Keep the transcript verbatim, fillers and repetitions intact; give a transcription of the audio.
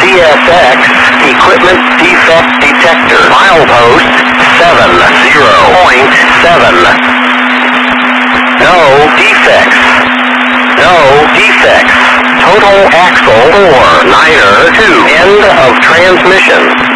S X, equipment defect detector. Milepost seven zero point seven. No defects. No defects. Total axle four niner two. End of transmission.